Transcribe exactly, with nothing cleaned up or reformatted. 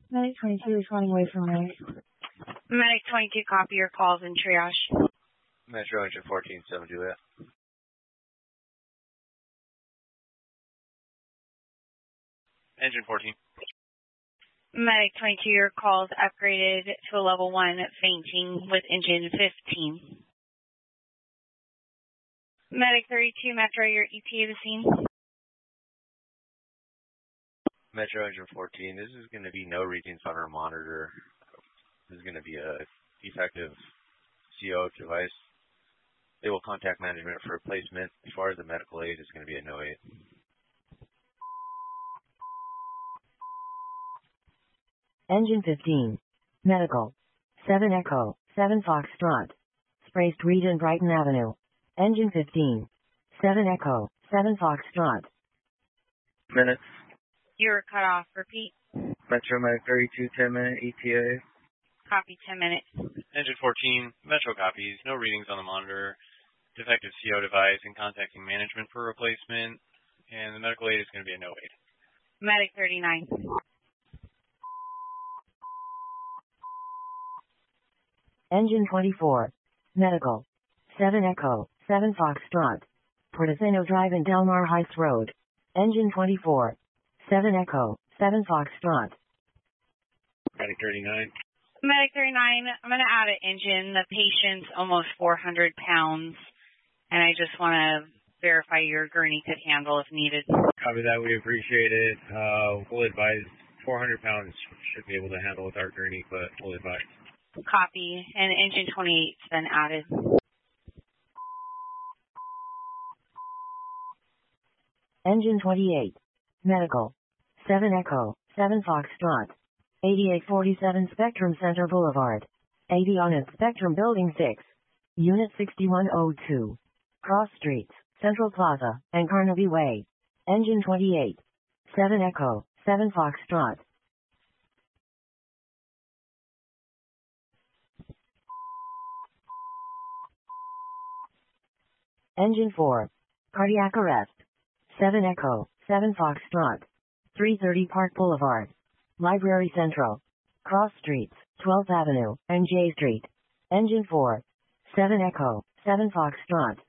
Medic twenty-two responding away from Medic. Medic twenty-two, copy your calls in triage. Metro Engine fourteen, seven do it. Engine fourteen. Medic twenty-two, your calls upgraded to a level one fainting with engine fifteen. Medic thirty-two, Metro, your E T A the scene. Metro Engine fourteen, this is going to be no readings on our monitor. This is going to be a defective C O device. They will contact management for replacement. As far as the medical aid, it's going to be a no aid. Engine fifteen. Medical. seven Echo, seven Foxtrot. Spraced Region Brighton Avenue. Engine fifteen. seven Echo, seven Foxtrot. Minutes. You were cut off. Repeat. Metro Medic thirty-two, ten minute E T A. Copy, ten minutes. Engine fourteen, Metro copies. No readings on the monitor. Defective C O device and contacting management for replacement. And the medical aid is going to be a no aid. Medic thirty-nine. Engine twenty-four. Medical. seven Echo, seven Foxtrot. Portofino Drive and Delmar Heights Road. Engine twenty-four. seven Echo, seven Foxtrot. Medic thirty-nine. Medic thirty-nine, I'm going to add an engine. The patient's almost four hundred pounds, and I just want to verify your gurney could handle if needed. Copy that. We appreciate it. Uh, we'll advise four hundred pounds should be able to handle with our gurney, but we'll advise. Copy, and engine twenty-eight's been added. Engine twenty-eight. Medical. seven Echo, seven Foxtrot. eighty-eight forty-seven Spectrum Center Boulevard. Avionics Spectrum Building six. Unit sixty-one oh two. Cross Streets, Central Plaza, and Carnaby Way. Engine twenty-eight. seven Echo, seven Foxtrot. Engine four. Cardiac arrest. seven Echo, seven Foxtrot. three thirty Park Boulevard. Library Central. Cross Streets, twelfth Avenue, and J Street. Engine four. seven Echo, seven Foxtrot.